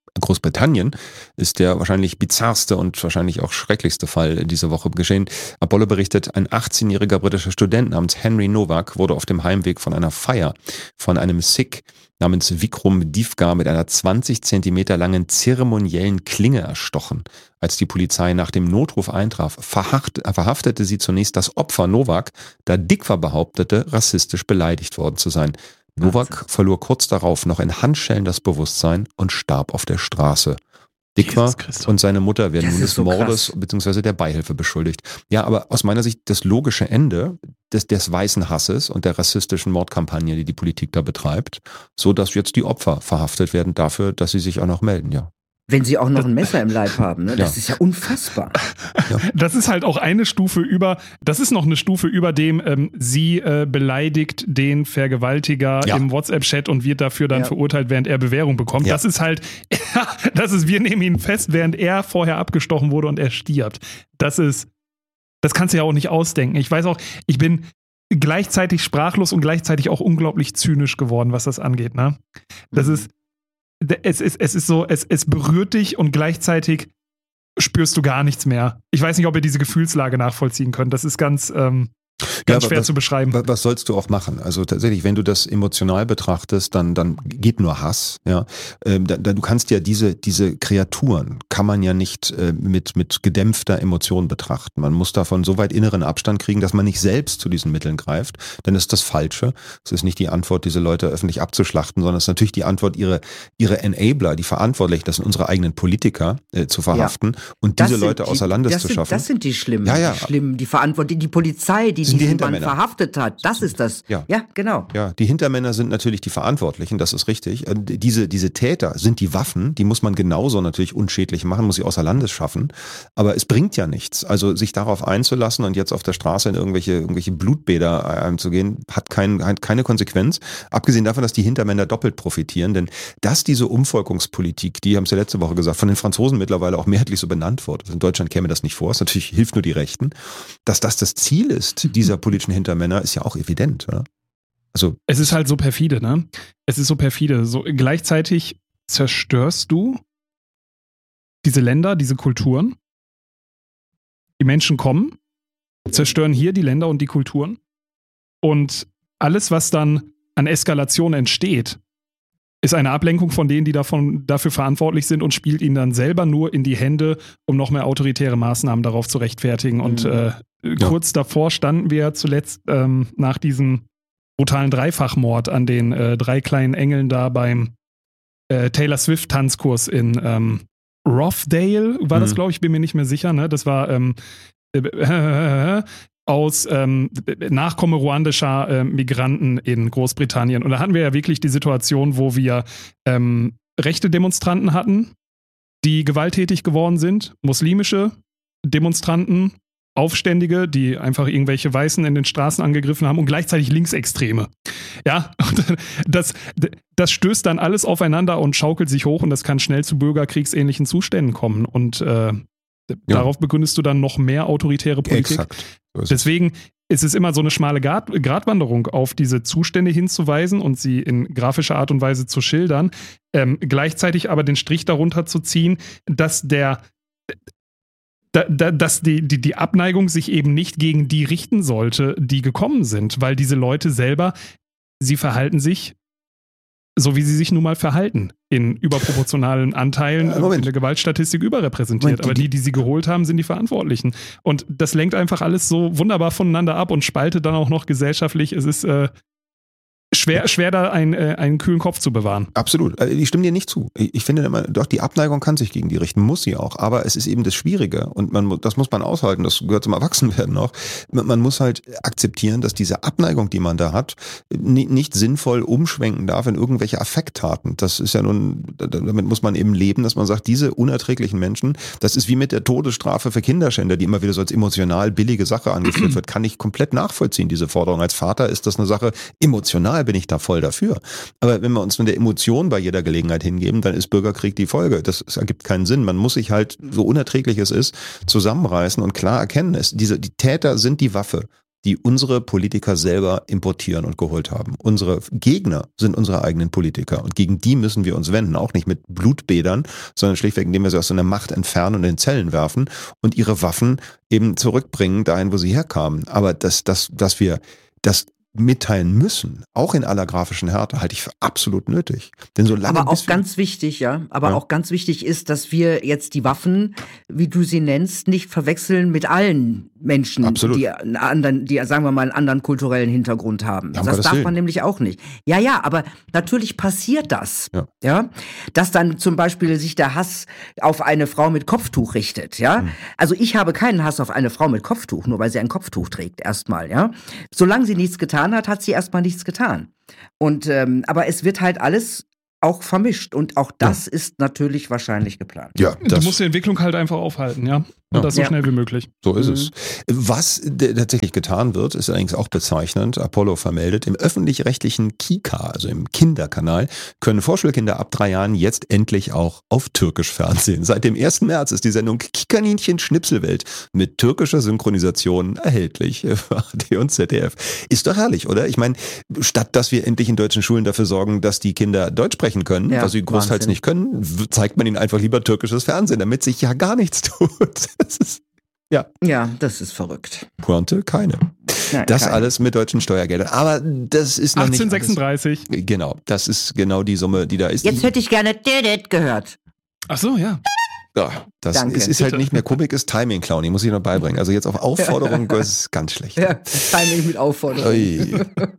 S1: Großbritannien ist der wahrscheinlich bizarrste und wahrscheinlich auch schrecklichste Fall diese Woche geschehen. Apollo berichtet, ein achtzehnjähriger britischer Student namens Henry Novak wurde auf dem Heimweg von einer Feier von einem Sikh namens Vikram Divgar mit einer zwanzig Zentimeter langen zeremoniellen Klinge erstochen. Als die Polizei nach dem Notruf eintraf, verhaft, verhaftete sie zunächst das Opfer Novak, da Divgar behauptete, rassistisch beleidigt worden zu sein. Novak verlor kurz darauf noch in Handschellen das Bewusstsein und starb auf der Straße. Divgar und seine Mutter werden nun des so Mordes bzw. der Beihilfe beschuldigt. Ja, aber aus meiner Sicht das logische Ende des, des weißen Hasses und der rassistischen Mordkampagne, die die Politik da betreibt, so dass jetzt die Opfer verhaftet werden dafür, dass sie sich auch noch melden, ja.
S2: Wenn sie auch noch ein Messer im Leib haben, ne? Das ja. ist ja unfassbar.
S3: Ja. Das ist halt auch eine Stufe über, das ist noch eine Stufe über dem, ähm, sie äh, beleidigt den Vergewaltiger ja. im WhatsApp-Chat und wird dafür dann ja. verurteilt, während er Bewährung bekommt. Ja. Das ist halt, das ist, wir nehmen ihn fest, während er vorher abgestochen wurde und er stirbt. Das ist, das kannst du ja auch nicht ausdenken. Ich weiß auch, ich bin gleichzeitig sprachlos und gleichzeitig auch unglaublich zynisch geworden, was das angeht, ne? Das mhm. ist, Es ist, es ist so, es, es berührt dich und gleichzeitig spürst du gar nichts mehr. Ich weiß nicht, ob ihr diese Gefühlslage nachvollziehen könnt. Das ist ganz, ähm, ganz ja, schwer
S1: was,
S3: zu beschreiben.
S1: Was sollst du auch machen? Also tatsächlich, wenn du das emotional betrachtest, dann, dann geht nur Hass. Ja, ähm, da, da, du kannst ja diese, diese Kreaturen kann man ja nicht äh, mit, mit gedämpfter Emotion betrachten. Man muss davon so weit inneren Abstand kriegen, dass man nicht selbst zu diesen Mitteln greift. Dann ist das Falsche. Es ist nicht die Antwort, diese Leute öffentlich abzuschlachten, sondern es ist natürlich die Antwort, ihre, ihre Enabler, die Verantwortlichen, das sind unsere eigenen Politiker, äh, zu verhaften ja. und diese Leute die, außer Landes
S2: zu
S1: sind,
S2: schaffen. Das sind die Schlimmen.
S1: Ja, ja.
S2: Schlimm, die Verantwortlichen, die Polizei, die diesen Mann verhaftet hat. Das ist das. Ja. ja, genau.
S1: Ja, die Hintermänner sind natürlich die Verantwortlichen, das ist richtig. Diese, diese Täter sind die Waffen, die muss man genauso natürlich unschädlich machen, muss sie außer Landes schaffen. Aber es bringt ja nichts. Also sich darauf einzulassen und jetzt auf der Straße in irgendwelche, irgendwelche Blutbäder einzugehen, hat, kein, hat keine Konsequenz. Abgesehen davon, dass die Hintermänner doppelt profitieren. Denn dass diese Umvolkungspolitik, die haben es ja letzte Woche gesagt, von den Franzosen mittlerweile auch mehrheitlich so benannt wurde. In Deutschland käme das nicht vor. Es natürlich hilft nur die Rechten. Dass das das Ziel ist, dieser politischen Hintermänner, ist ja auch evident, oder? Also
S3: es ist halt so perfide, ne? Es ist so perfide. So, gleichzeitig zerstörst du diese Länder, diese Kulturen. Die Menschen kommen, zerstören hier die Länder und die Kulturen. Und alles, was dann an Eskalation entsteht, ist eine Ablenkung von denen, die davon, dafür verantwortlich sind und spielt ihnen dann selber nur in die Hände, um noch mehr autoritäre Maßnahmen darauf zu rechtfertigen. Und mhm. äh, kurz ja. davor standen wir zuletzt ähm, nach diesem brutalen Dreifachmord an den äh, drei kleinen Engeln da beim äh, Taylor Swift-Tanzkurs in ähm, Rothdale, war mhm. das, glaube ich, bin mir nicht mehr sicher. Ne? Das war ähm, äh, aus ähm, Nachkomme ruandischer äh, Migranten in Großbritannien. Und da hatten wir ja wirklich die Situation, wo wir ähm, rechte Demonstranten hatten, die gewalttätig geworden sind, muslimische Demonstranten, Aufständige, die einfach irgendwelche Weißen in den Straßen angegriffen haben und gleichzeitig Linksextreme. Ja, das, das stößt dann alles aufeinander und schaukelt sich hoch und das kann schnell zu bürgerkriegsähnlichen Zuständen kommen. Und äh, ja. darauf begründest du dann noch mehr autoritäre Politik. Exakt. So ist Deswegen ist es immer so eine schmale Grad- Gratwanderung, auf diese Zustände hinzuweisen und sie in grafischer Art und Weise zu schildern, ähm, gleichzeitig aber den Strich darunter zu ziehen, dass der Da, da, dass die, die, die Abneigung sich eben nicht gegen die richten sollte, die gekommen sind, weil diese Leute selber, sie verhalten sich so, wie sie sich nun mal verhalten, in überproportionalen Anteilen äh, in der Gewaltstatistik überrepräsentiert. Moment, die, Aber die, die sie geholt haben, sind die Verantwortlichen. Und das lenkt einfach alles so wunderbar voneinander ab und spaltet dann auch noch gesellschaftlich. Es ist äh, Schwer, schwer da ein, äh, einen kühlen Kopf zu bewahren.
S1: Absolut. Ich stimme dir nicht zu. Ich, ich finde immer, doch, die Abneigung kann sich gegen die richten, muss sie auch. Aber es ist eben das Schwierige und man, das muss man aushalten. Das gehört zum Erwachsenwerden auch. Man muss halt akzeptieren, dass diese Abneigung, die man da hat, nicht, nicht sinnvoll umschwenken darf in irgendwelche Affekttaten. Das ist ja nun, damit muss man eben leben, dass man sagt, diese unerträglichen Menschen, das ist wie mit der Todesstrafe für Kinderschänder, die immer wieder so als emotional billige Sache angeführt wird, kann ich komplett nachvollziehen, diese Forderung. Als Vater ist das eine Sache, emotional bin ich da voll dafür. Aber wenn wir uns mit der Emotion bei jeder Gelegenheit hingeben, dann ist Bürgerkrieg die Folge. Das, das ergibt keinen Sinn. Man muss sich halt, so unerträglich es ist, zusammenreißen und klar erkennen, es, diese, die Täter sind die Waffe. die unsere Politiker selber importieren und geholt haben. Unsere Gegner sind unsere eigenen Politiker und gegen die müssen wir uns wenden, auch nicht mit Blutbädern, sondern schlichtweg, indem wir sie aus so einer Macht entfernen und in Zellen werfen und ihre Waffen eben zurückbringen, dahin, wo sie herkamen. Aber dass, dass, dass wir das mitteilen müssen, auch in aller grafischen Härte, halte ich für absolut nötig. Denn solange
S2: aber auch ganz wichtig, ja, aber ja. auch ganz wichtig ist, dass wir jetzt die Waffen, wie du sie nennst, nicht verwechseln mit allen Menschen,
S1: absolut.
S2: die einen anderen, die, sagen wir mal, einen anderen kulturellen Hintergrund haben.
S1: Ja,
S2: das darf
S1: Willen.
S2: man nämlich auch nicht. Ja, ja, aber natürlich passiert das,
S1: ja.
S2: ja, dass dann zum Beispiel sich der Hass auf eine Frau mit Kopftuch richtet, ja. Hm. Also ich habe keinen Hass auf eine Frau mit Kopftuch, nur weil sie ein Kopftuch trägt, erstmal, ja. Solange sie nichts getan hat, hat sie erstmal nichts getan. Und ähm, aber es wird halt alles auch vermischt und auch das ja. ist natürlich wahrscheinlich geplant.
S1: Ja,
S3: du musst die Entwicklung halt einfach aufhalten, ja. Und
S1: ja.
S3: das so
S2: ja.
S3: schnell wie möglich.
S1: So ist mhm. es. Was d- tatsächlich getan wird, ist allerdings auch bezeichnend. Apollo vermeldet, im öffentlich-rechtlichen Kika, also im Kinderkanal, können Vorschulkinder ab drei Jahren jetzt endlich auch auf Türkisch fernsehen. Seit dem ersten März ist die Sendung Kikaninchen Schnipselwelt mit türkischer Synchronisation erhältlich für A R D und Z D F. Ist doch herrlich, oder? Ich meine, statt dass wir endlich in deutschen Schulen dafür sorgen, dass die Kinder Deutsch sprechen können, ja, was sie großteils Wahnsinn. nicht können, zeigt man ihnen einfach lieber türkisches Fernsehen, damit sich ja gar nichts tut. Das ist, ja.
S2: ja, das ist verrückt.
S1: Pointe keine.
S2: Nein,
S1: das
S2: keine.
S1: alles mit deutschen Steuergeldern. Aber das ist noch
S3: achtzehnhundertsechsunddreißig.
S1: nicht alles. Genau, das ist genau die Summe, die da ist.
S2: Jetzt hätte ich gerne Didit gehört.
S3: Ach so, ja.
S1: Ja, das
S2: Danke.
S1: ist, ist halt nicht mehr Komik, ist Timing, Clowning, muss ich noch beibringen. Also jetzt auf Aufforderung, das ist ganz schlecht.
S2: Ja, Timing mit Aufforderung.
S1: Ui.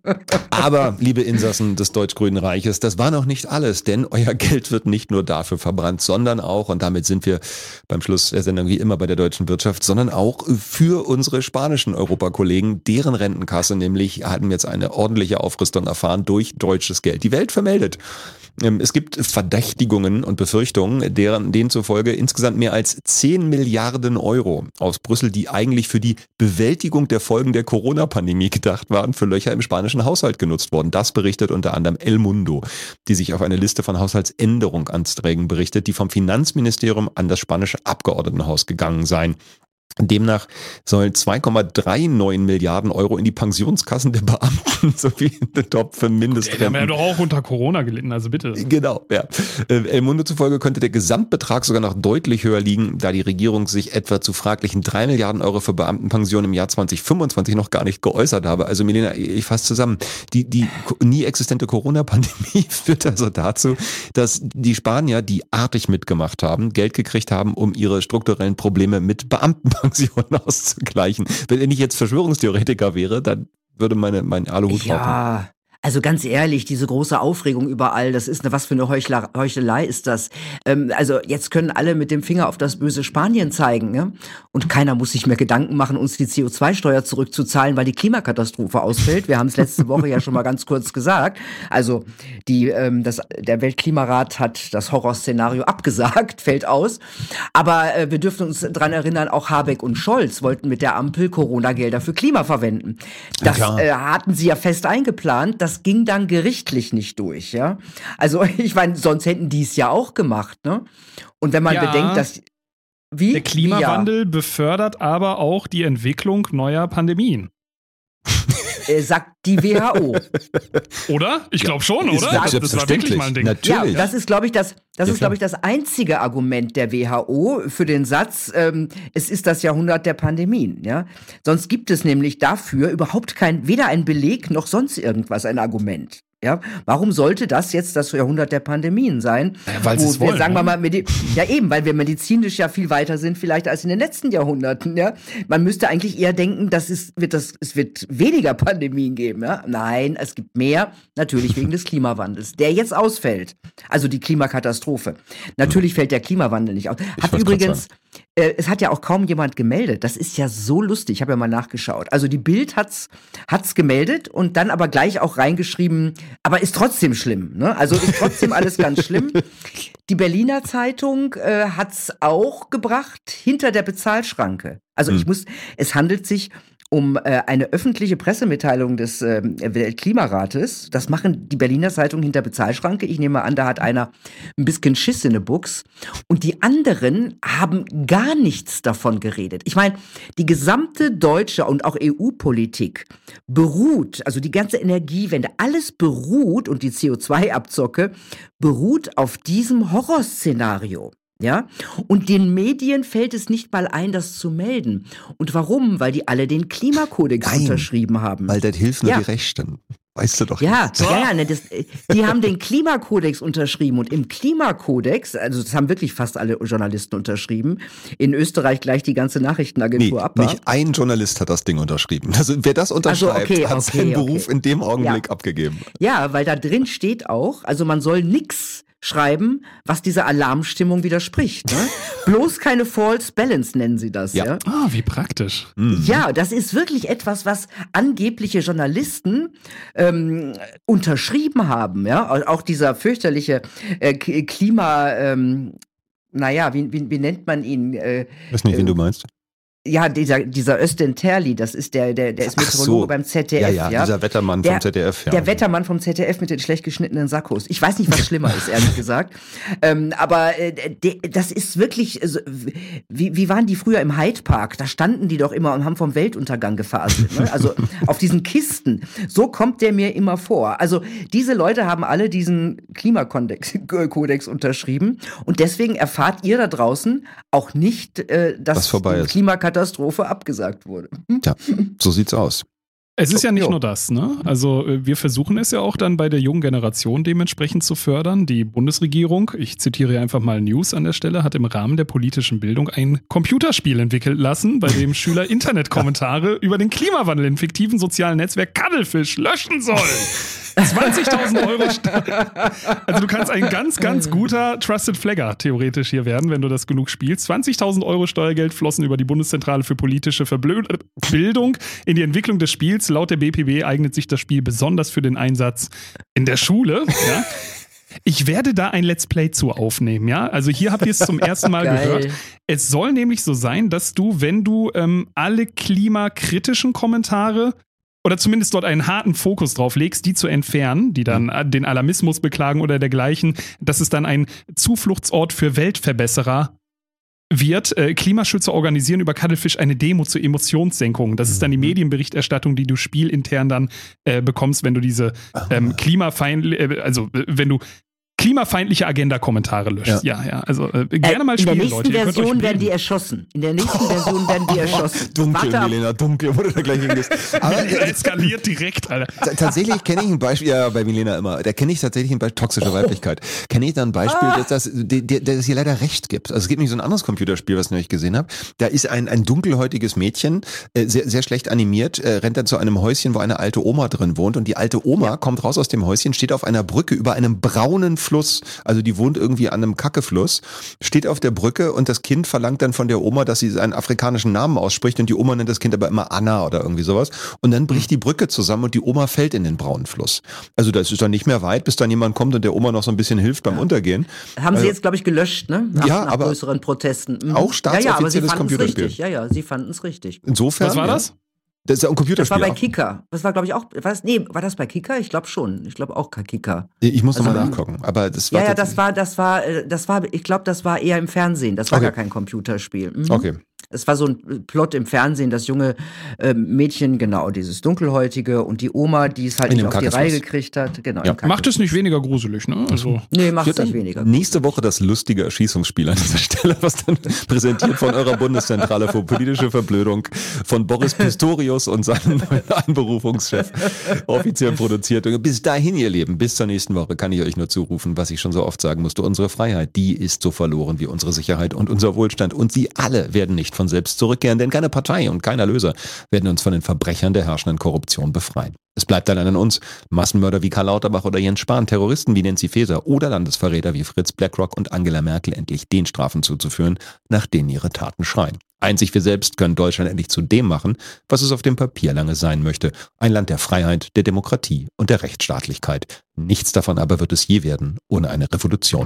S1: Aber, liebe Insassen des Deutsch-Grünen Reiches, das war noch nicht alles, denn euer Geld wird nicht nur dafür verbrannt, sondern auch, und damit sind wir beim Schluss der Sendung wie immer bei der deutschen Wirtschaft, sondern auch für unsere spanischen Europakollegen, deren Rentenkasse nämlich hatten jetzt eine ordentliche Aufrüstung erfahren durch deutsches Geld. Die Welt vermeldet. Es gibt Verdächtigungen und Befürchtungen, deren, denen zufolge insgesamt mehr als zehn Milliarden Euro aus Brüssel, die eigentlich für die Bewältigung der Folgen der Corona-Pandemie gedacht waren, für Löcher im spanischen Haushalt genutzt wurden. Das berichtet unter anderem El Mundo, die sich auf eine Liste von Haushaltsänderungsanträgen berichtet, die vom Finanzministerium an das spanische Abgeordnetenhaus gegangen seien. Demnach sollen zwei Komma neununddreißig Milliarden Euro in die Pensionskassen der Beamten sowie in den Topf für Mindestrenten.
S3: Die haben ja doch auch unter Corona gelitten, also bitte.
S1: Genau, ja. El Mundo zufolge könnte der Gesamtbetrag sogar noch deutlich höher liegen, da die Regierung sich etwa zu fraglichen drei Milliarden Euro für Beamtenpension im Jahr zwanzig fünfundzwanzig noch gar nicht geäußert habe. Also Milena, ich fasse zusammen. Die, die nie existente Corona-Pandemie führt also dazu, dass die Spanier, die artig mitgemacht haben, Geld gekriegt haben, um ihre strukturellen Probleme mit Beamtenpensionen auszugleichen. Wenn ich jetzt Verschwörungstheoretiker wäre, dann würde meine, mein Aluhut
S2: ja.
S1: rauchen.
S2: Also ganz ehrlich, diese große Aufregung überall, das ist eine, was für eine Heuchler, Heuchelei ist das? Ähm, also jetzt können alle mit dem Finger auf das böse Spanien zeigen, ne? Und keiner muss sich mehr Gedanken machen, uns die C O zwei Steuer zurückzuzahlen, weil die Klimakatastrophe ausfällt. Wir haben es letzte Woche ja schon mal ganz kurz gesagt. Also die, ähm, das, der Weltklimarat hat das Horrorszenario abgesagt, fällt aus. Aber äh, wir dürfen uns dran erinnern, auch Habeck und Scholz wollten mit der Ampel Corona-Gelder für Klima verwenden. Das äh, hatten sie ja fest eingeplant. Das Das ging dann gerichtlich nicht durch, ja. Also ich meine, sonst hätten die es ja auch gemacht, ne? Und wenn man
S3: ja,
S2: bedenkt, dass wie
S3: der Klimawandel
S2: ja.
S3: befördert aber auch die Entwicklung neuer Pandemien.
S2: Äh, sagt die W H O.
S3: Oder? Ich glaube schon,
S1: Ist
S3: oder? Das, das war wirklich mal ein Ding.
S1: Natürlich.
S2: Ja, das ist, glaube ich, das, das
S1: Ja,
S2: ist, glaube ich, das einzige Argument der W H O für den Satz, ähm, es ist das Jahrhundert der Pandemien, ja. Sonst gibt es nämlich dafür überhaupt kein, weder ein Beleg noch sonst irgendwas, ein Argument. Ja, warum sollte das jetzt das Jahrhundert der Pandemien sein?
S3: Ja, weil
S2: wo
S3: sie es
S2: wir,
S3: wollen,
S2: sagen wir
S3: ne?
S2: mal, medi- ja eben, weil wir medizinisch ja viel weiter sind vielleicht als in den letzten Jahrhunderten. Ja, man müsste eigentlich eher denken, dass es wird das, es wird weniger Pandemien geben. Ja, nein, es gibt mehr, natürlich wegen des Klimawandels, der jetzt ausfällt. Also die Klimakatastrophe. Natürlich fällt der Klimawandel nicht aus. Hat übrigens Äh, es hat ja auch kaum jemand gemeldet. Das ist ja so lustig. Ich habe ja mal nachgeschaut. Also die Bild hat's hat's gemeldet und dann aber gleich auch reingeschrieben, aber ist trotzdem schlimm. Ne? Also ist trotzdem alles ganz schlimm. Die Berliner Zeitung äh, hat's auch gebracht hinter der Bezahlschranke. Also ich muss, es handelt sich um äh, eine öffentliche Pressemitteilung des äh, Weltklimarates. Das machen die Berliner Zeitungen hinter Bezahlschranke. Ich nehme an, da hat einer ein bisschen Schiss in der Buchs. Und die anderen haben gar nichts davon geredet. Ich meine, die gesamte deutsche und auch E U-Politik beruht, also die ganze Energiewende, alles beruht und die C O zwei Abzocke beruht auf diesem Horrorszenario. Ja, und den Medien fällt es nicht mal ein, das zu melden. Und warum? Weil die alle den Klimakodex
S1: Nein,
S2: unterschrieben haben.
S1: Weil das hilft nur
S2: ja.
S1: die Rechten. Weißt du doch.
S2: Ja, ja, ja ne, das, die haben den Klimakodex unterschrieben und im Klimakodex, also das haben wirklich fast alle Journalisten unterschrieben, in Österreich gleich die ganze Nachrichtenagentur
S1: nee,
S2: ab.
S1: Nicht ein Journalist hat das Ding unterschrieben. Also wer das unterschreibt,
S2: also okay,
S1: hat
S2: okay,
S1: seinen
S2: okay.
S1: Beruf in dem Augenblick
S2: ja.
S1: abgegeben.
S2: Ja, weil da drin steht auch, also man soll nix schreiben, was dieser Alarmstimmung widerspricht. Ne? Bloß keine False Balance nennen sie das. Ja,
S3: ja? Ah, wie praktisch.
S2: Mhm. Ja, das ist wirklich etwas, was angebliche Journalisten ähm, unterschrieben haben. Ja, auch dieser fürchterliche äh, Klima, ähm, naja, wie, wie, wie nennt man ihn? Äh,
S1: ich weiß nicht, wen äh, du meinst.
S2: Ja, dieser, dieser Östen Terli, das ist der, der, der ist Meteorologe so. beim Z D F.
S1: Ja, ja, ja, dieser Wettermann
S2: der,
S1: vom Z D F. Ja.
S2: Der Wettermann vom Z D F mit den schlecht geschnittenen Sakkos. Ich weiß nicht, was schlimmer ist, ehrlich gesagt. Ähm, aber äh, de, das ist wirklich, also, wie, wie waren die früher im Hyde Park? Da standen die doch immer und haben vom Weltuntergang gefaselt. Ne? Also auf diesen Kisten. So kommt der mir immer vor. Also diese Leute haben alle diesen Klimakodex unterschrieben und deswegen erfahrt ihr da draußen auch nicht, äh, dass die Klimakatastrophe Katastrophe abgesagt wurde. Hm?
S1: Ja, so sieht's aus.
S3: Es ist ja nicht
S2: jo.
S3: nur das, ne? Also wir versuchen es ja auch dann bei der jungen Generation dementsprechend zu fördern. Die Bundesregierung, ich zitiere hier einfach mal News an der Stelle, hat im Rahmen der politischen Bildung ein Computerspiel entwickelt lassen, bei dem Schüler Internetkommentare über den Klimawandel im fiktiven sozialen Netzwerk Cuddlefish löschen sollen. zwanzigtausend Euro. Also du kannst ein ganz, ganz guter Trusted Flagger theoretisch hier werden, wenn du das genug spielst. zwanzigtausend Euro Steuergeld flossen über die Bundeszentrale für politische Verblö- Bildung in die Entwicklung des Spiels. Laut der B P B eignet sich das Spiel besonders für den Einsatz in der Schule. Ja. Ich werde da ein Let's Play zu aufnehmen, ja. Also hier habt ihr es zum ersten Mal gehört. Es soll nämlich so sein, dass du, wenn du ähm, alle klimakritischen Kommentare oder zumindest dort einen harten Fokus drauf legst, die zu entfernen, die dann den Alarmismus beklagen oder dergleichen, dass es dann ein Zufluchtsort für Weltverbesserer wird. Äh, Klimaschützer organisieren über Cuddlefish eine Demo zur Emotionssenkung. Das ist dann die Medienberichterstattung, die du spielintern dann äh, bekommst, wenn du diese ähm, klimafeindliche, äh, also wenn du klimafeindliche Agenda-Kommentare löscht. Ja, ja, ja. Also äh, gerne mal spielen,
S2: Leute. In der nächsten
S3: Leute.
S2: Version werden die erschossen. In der nächsten Version werden die erschossen.
S1: Dunkel, Warte Milena, dunkel, wo du da gleich hingehst.
S3: Aber eskaliert direkt, Alter.
S1: T- tatsächlich kenne ich ein Beispiel, ja, bei Milena immer, da kenne ich tatsächlich ein Beispiel, toxische Weiblichkeit. Kenne ich da ein Beispiel, dass das, dass es hier leider recht gibt. Also es gibt nämlich so ein anderes Computerspiel, was ich neulich gesehen habe. Da ist ein, ein dunkelhäutiges Mädchen, äh, sehr, sehr schlecht animiert, äh, rennt dann zu einem Häuschen, wo eine alte Oma drin wohnt und die alte Oma ja. kommt raus aus dem Häuschen, steht auf einer Brücke über einem braunen Fluss, also die Die wohnt irgendwie an einem Kackefluss, steht auf der Brücke und das Kind verlangt dann von der Oma, dass sie einen afrikanischen Namen ausspricht und die Oma nennt das Kind aber immer Anna oder irgendwie sowas und dann bricht die Brücke zusammen und die Oma fällt in den braunen Fluss. Also das ist dann nicht mehr weit, bis dann jemand kommt und der Oma noch so ein bisschen hilft beim Untergehen.
S2: Haben sie
S1: also,
S2: jetzt, glaube ich, gelöscht, ne? Nach,
S1: ja,
S2: nach
S1: aber
S2: größeren Protesten. Mhm.
S1: Auch staatsoffizielles
S2: ja, ja,
S1: Computerspiel.
S2: Richtig. Ja, ja, sie fanden es richtig.
S1: Insofern.
S3: Was war
S1: ja.
S3: das?
S1: Das ist ja ein Computerspiel.
S2: Das war bei Kicker. Das war, glaube ich, auch. Was, nee, war das bei Kicker? Ich glaube schon. Ich glaube auch Kicker.
S1: Ich muss
S2: also,
S1: nochmal nachgucken. Aber das war
S2: ja, ja, das war, das war, das war, ich glaube, das war eher im Fernsehen. Das war
S1: okay.
S2: gar kein Computerspiel. Mhm.
S1: Okay.
S2: Es war so ein Plot im Fernsehen, das junge äh, Mädchen, genau, dieses Dunkelhäutige und die Oma, die es halt
S1: In
S2: nicht auf die
S1: Kackefluss.
S2: Reihe gekriegt hat. Genau,
S1: ja.
S3: Macht es nicht weniger gruselig, ne? Also
S2: nee, macht es nicht weniger gruselig.
S1: Nächste Woche das lustige Erschießungsspiel an dieser Stelle, was dann präsentiert von eurer Bundeszentrale für politische Verblödung von Boris Pistorius und seinem neuen Einberufungschef offiziell produziert. Und bis dahin, ihr Lieben, bis zur nächsten Woche kann ich euch nur zurufen, was ich schon so oft sagen musste. Unsere Freiheit, die ist so verloren wie unsere Sicherheit und unser Wohlstand. Und sie alle werden nicht von selbst zurückkehren, denn keine Partei und kein Erlöser werden uns von den Verbrechern der herrschenden Korruption befreien. Es bleibt dann an uns, Massenmörder wie Karl Lauterbach oder Jens Spahn, Terroristen wie Nancy Faeser oder Landesverräter wie Fritz BlackRock und Angela Merkel endlich den Strafen zuzuführen, nach denen ihre Taten schreien. Einzig wir selbst können Deutschland endlich zu dem machen, was es auf dem Papier lange sein möchte. Ein Land der Freiheit, der Demokratie und der Rechtsstaatlichkeit. Nichts davon aber wird es je werden ohne eine Revolution.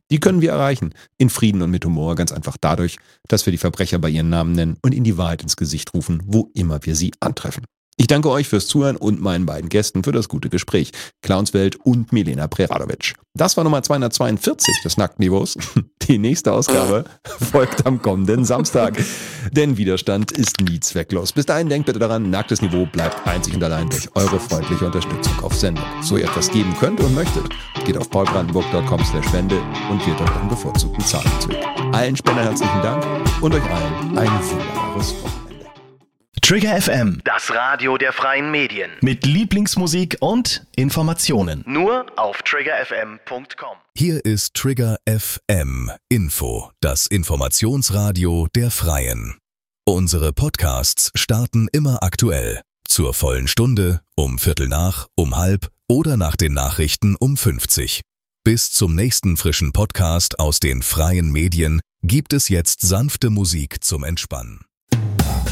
S1: Die können wir erreichen. In Frieden und mit Humor. Ganz einfach dadurch, dass wir die Verbrecher bei ihren Namen nennen und ihnen die Wahrheit ins Gesicht rufen, wo immer wir sie antreffen. Ich danke euch fürs Zuhören und meinen beiden Gästen für das gute Gespräch. Clownswelt und Milena Preradovic. Das war Nummer zweihundertzweiundvierzig des Nacktniveaus. Die nächste Ausgabe folgt am kommenden Samstag. Denn Widerstand ist nie zwecklos. Bis dahin denkt bitte daran, nacktes Niveau bleibt einzig und allein durch eure freundliche Unterstützung auf Sendung. So ihr etwas geben könnt und möchtet, geht auf paulbrandenburg punkt com slash spende und wählt euren bevorzugten Zahlungsweg. Allen Spendern herzlichen Dank und euch allen ein wunderbares Wochenende.
S6: Trigger F M,
S7: Das Radio der freien Medien.
S6: mit Lieblingsmusik und Informationen.
S7: Nur auf trigger f m punkt com.
S4: Hier ist Trigger F M Info, das Informationsradio der Freien. Unsere Podcasts starten immer aktuell. Zur vollen Stunde, um Viertel nach, um halb oder nach den Nachrichten um fünfzig. Bis zum nächsten frischen Podcast aus den freien Medien gibt es jetzt sanfte Musik zum Entspannen.